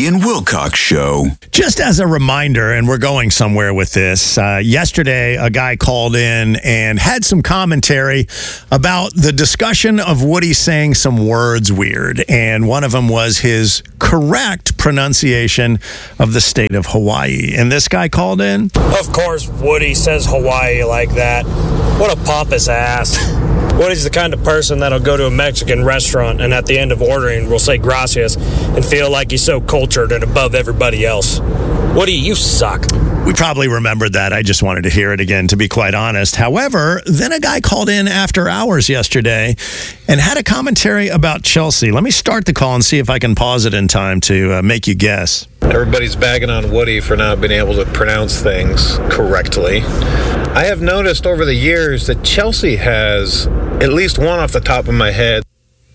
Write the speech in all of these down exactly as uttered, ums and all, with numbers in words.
Woody and Wilcox Show. Just as a reminder, and we're going somewhere with this, uh, yesterday a guy called in and had some commentary about the discussion of Woody saying some words weird, and one of them was his correct pronunciation of the state of Hawaii. And this guy called in. Of course, Woody says Hawaii like that. What a pompous ass. Woody's the kind of person that'll go to a Mexican restaurant and at the end of ordering will say gracias and feel like he's so cultured and above everybody else. Woody, you suck. We probably remembered that. I just wanted to hear it again, to be quite honest. However, then a guy called in after hours yesterday and had a commentary about Chelsea. Let me start the call and see if I can pause it in time to uh, make you guess. Everybody's bagging on Woody for not being able to pronounce things correctly. I have noticed over the years that Chelsea has at least one off the top of my head.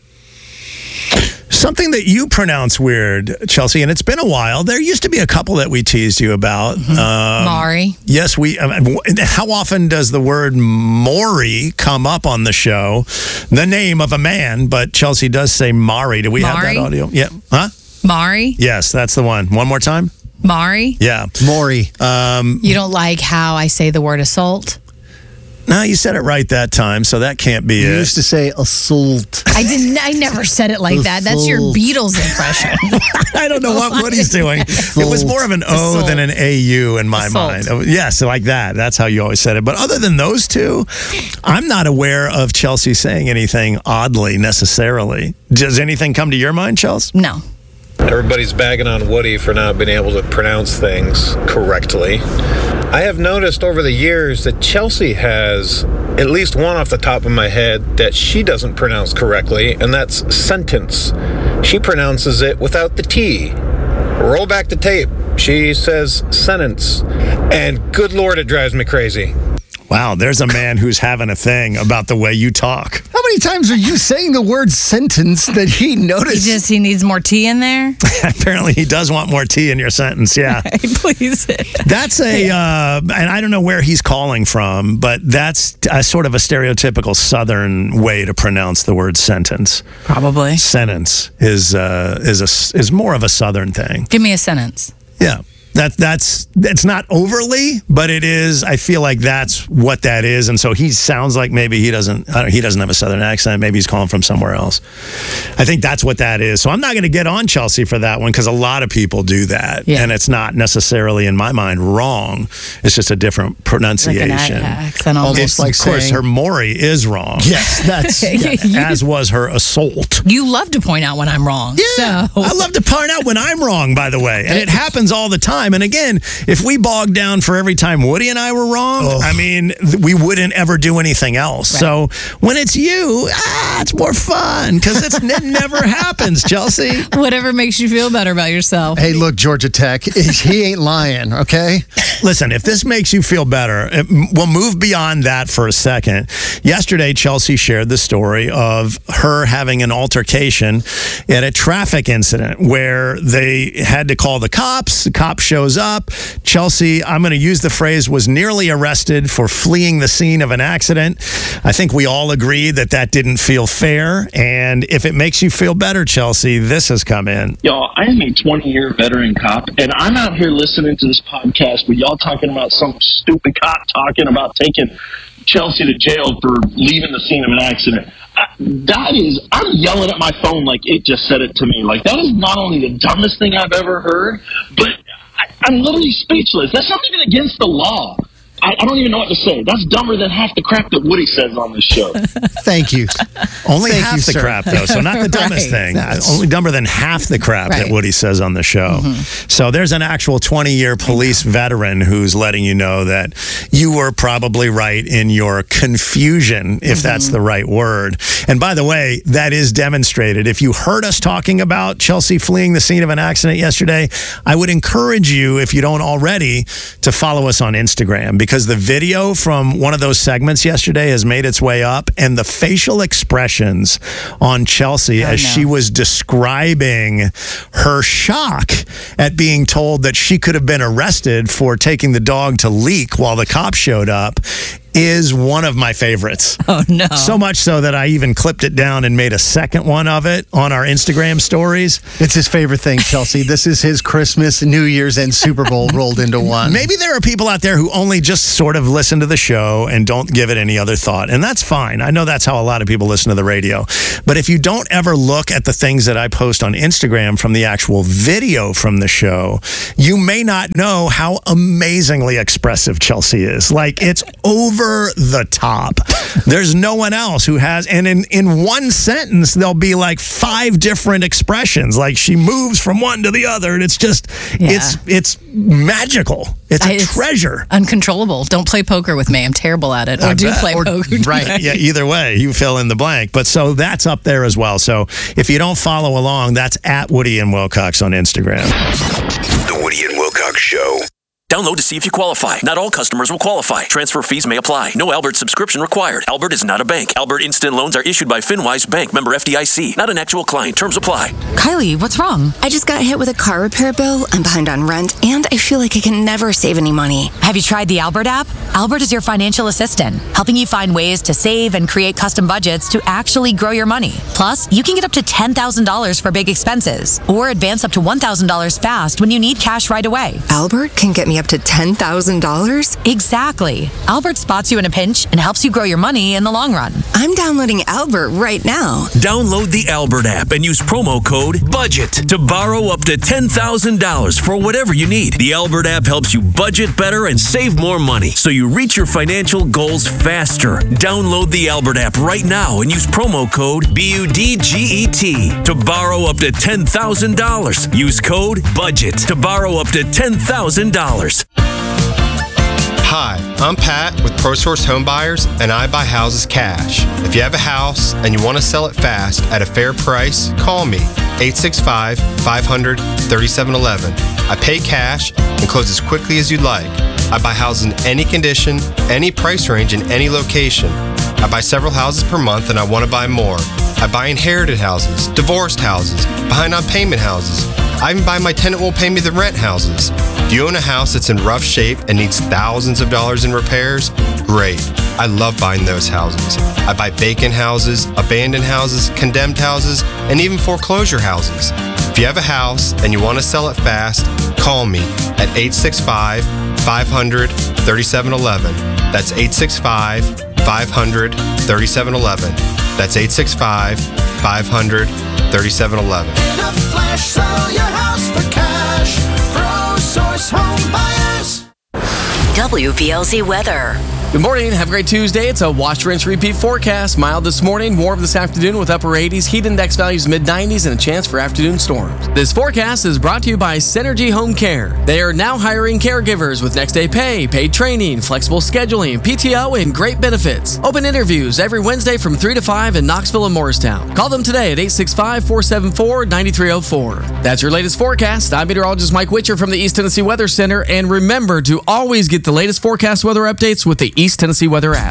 Something that you pronounce weird, Chelsea, and it's been a while. There used to be a couple that we teased you about. Mm-hmm. Um, Maury. Yes, we. Um, how often does the word Maury come up on the show? The name of a man, but Chelsea does say Maury. Do we Maury? have that audio? Yeah. Huh? Maury. Yes, that's the one. One more time. Maury. Yeah. Maury. Um, You don't like how I say the word assault? no, you said it right that time, so that can't be You it. used to say assault. I didn't. I never said it like that. That's your Assault. Beatles impression. I don't know what Woody's doing. It was more of an O Assault. than an A U in my Assault. mind. Oh, yes, like that. That's how you always said it. But other than those two, I'm not aware of Chelsea saying anything oddly necessarily. Does anything come to your mind, Chelsea? No. Everybody's bagging on Woody for not being able to pronounce things correctly. I have noticed over the years that Chelsea has at least one off the top of my head that she doesn't pronounce correctly, and that's sentence. She pronounces it without the T. Roll back the tape. She says sentence. And good Lord, it drives me crazy. Wow, there's a man who's having a thing about the way you talk. How many times are you saying the word sentence that he He noticed? just he needs more tea in there. Apparently, he does want more T in your sentence. Yeah. Please. That's a, uh, and I don't know where he's calling from, but that's a sort of a stereotypical Southern way to pronounce the word sentence. Probably. Sentence is uh, is a is more of a Southern thing. Give me a sentence. Yeah. That that's it's not overly, but it is. I feel like that's what that is, and so he sounds like maybe he doesn't. I don't, he doesn't have a Southern accent. Maybe he's calling from somewhere else. I think that's what that is. So I'm not going to get on Chelsea for that one because a lot of people do that, Yeah. and it's not necessarily in my mind wrong. It's just a different Like pronunciation. an accent Almost It's, almost. like of course, saying- her Maury is wrong. Yes, that's. As was her assault. You love to point out when I'm wrong. Yeah, So. I love to point out when I'm wrong, by the way. And it happens all the time. And again, if we bogged down for every time Woody and I were wrong, Oh. I mean, th- we wouldn't ever do anything else. Right. So when it's you, ah, it's more fun because it never happens, Chelsea. Whatever makes you feel better about yourself. Hey, look, Georgia Tech, he ain't lying, okay? Listen, if this makes you feel better, it- we'll move beyond that for a second. Yesterday, Chelsea shared the story of her having an altercation at a traffic incident where they had to call the cops. The cop shows up. Chelsea, I'm going to use the phrase, was nearly arrested for fleeing the scene of an accident. I think we all agree that that didn't feel fair. And if it makes you feel better, Chelsea, this has come in. Y'all, I am a twenty-year veteran cop, and I'm out here listening to this podcast with y'all talking about some stupid cop talking about taking Chelsea to jail for leaving the scene of an accident. I, that is, I'm yelling at my phone like it just said it to me. Like, that is not only the dumbest thing I've ever heard, but I, I'm literally speechless. That's not even against the law. I, I don't even know what to say. That's dumber than half the crap that Woody says on this show. Thank you. Only Thank half you, the sir. crap, though, so not the dumbest Right. thing. That's- Only dumber than half the crap that Right. Woody says on the show. So there's an actual twenty-year police veteran who's letting you know that you were probably right in your confusion, if that's the right word. And by the way, that is demonstrated. If you heard us talking about Chelsea fleeing the scene of an accident yesterday, I would encourage you, if you don't already, to follow us on Instagram because the video from one of those segments yesterday has made its way up, and the facial expressions on Chelsea Oh, as no. she was describing her shock at being told that she could have been arrested for taking the dog to leak while the cops showed up is one of my favorites. Oh, no. So much so that I even clipped it down and made a second one of it on our Instagram stories. It's his favorite thing, Chelsea. This is his Christmas, New Year's, and Super Bowl rolled into one. Maybe there are people out there who only just sort of listen to the show and don't give it any other thought. And that's fine. I know that's how a lot of people listen to the radio. But if you don't ever look at the things that I post on Instagram from the actual video from the show, you may not know how amazingly expressive Chelsea is. Like, it's over the top. There's no one else who has, and in, in one sentence, there'll be like five different expressions. Like, she moves from one to the other, and it's just, Yeah. it's it's magical. It's a I- it's treasure. Uncontrollable. Don't play poker with me. I'm terrible at it. Or I do bet. play Or- poker. right. Yeah, either way, you fill in the blank. But so that's up there as well. So if you don't follow along, that's at Woody and Wilcox on Instagram. The Woody and Wilcox Show. Download to see if you qualify. Not all customers will qualify. Transfer fees may apply. No Albert subscription required. Albert is not a bank. Albert Instant Loans are issued by FinWise Bank, member F D I C. Not an actual client. Terms apply. Kylie, what's wrong? I just got hit with a car repair bill. I'm behind on rent, and I feel like I can never save any money. Have you tried the Albert app? Albert is your financial assistant, helping you find ways to save and create custom budgets to actually grow your money. Plus, you can get up to ten thousand dollars for big expenses, or advance up to one thousand dollars fast when you need cash right away. Albert can get me up to ten thousand dollars? Exactly. Albert spots you in a pinch and helps you grow your money in the long run. I'm downloading Albert right now. Download the Albert app and use promo code BUDGET to borrow up to ten thousand dollars for whatever you need. The Albert app helps you budget better and save more money so you reach your financial goals faster. Download the Albert app right now and use promo code B U D G E T to borrow up to ten thousand dollars. Use code BUDGET to borrow up to ten thousand dollars. Hi, I'm Pat with ProSource Home Buyers, and I buy houses cash. If you have a house and you want to sell it fast at a fair price, call me, eight six five, five hundred, thirty-seven eleven. I pay cash and close as quickly as you'd like. I buy houses in any condition, any price range, in any location. I buy several houses per month and I want to buy more. I buy inherited houses, divorced houses, behind on payment houses. I even buy my tenant won't pay me the rent houses. Do you own a house that's in rough shape and needs thousands of dollars in repairs? Great. I love buying those houses. I buy vacant houses, abandoned houses, condemned houses, and even foreclosure houses. If you have a house and you want to sell it fast, call me at eight six five, five hundred, thirty-seven eleven. That's eight six five, five hundred, thirty-seven eleven. That's eight six five, five hundred, thirty-seven eleven. In a flash, sell your house for cash. ProSource Home Buyers. W V L Z weather. Good morning. Have a great Tuesday. It's a wash, rinse, repeat forecast. Mild this morning, warm this afternoon with upper eighties, heat index values mid nineties, and a chance for afternoon storms. This forecast is brought to you by Synergy Home Care. They are now hiring caregivers with next day pay, paid training, flexible scheduling, P T O, and great benefits. Open interviews every Wednesday from three to five in Knoxville and Morristown. Call them today at eight six five, four seven four, nine three zero four. That's your latest forecast. I'm meteorologist Mike Witcher from the East Tennessee Weather Center. And remember to always get the latest forecast weather updates with the East Tennessee Weather app.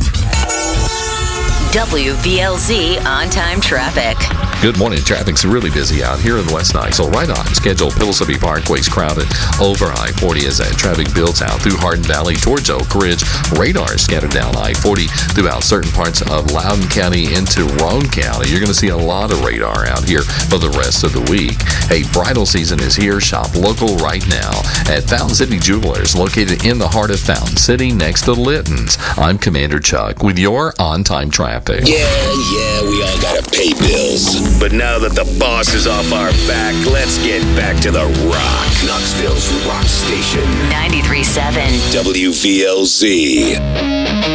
W V L Z on-time traffic. Good morning. Traffic's really busy out here in West Knoxville. Right on schedule. Pillsbury Parkway's crowded over I forty as that traffic builds out through Hardin Valley towards Oak Ridge. Radar scattered down I forty throughout certain parts of Loudoun County into Roane County. You're going to see a lot of radar out here for the rest of the week. Hey, bridal season is here. Shop local right now at Fountain City Jewelers, located in the heart of Fountain City next to Litton's. I'm Commander Chuck with your on-time traffic. Yeah, yeah, we all gotta pay bills. But now that the boss is off our back, let's get back to the rock. Knoxville's rock station. ninety-three point seven W V L Z.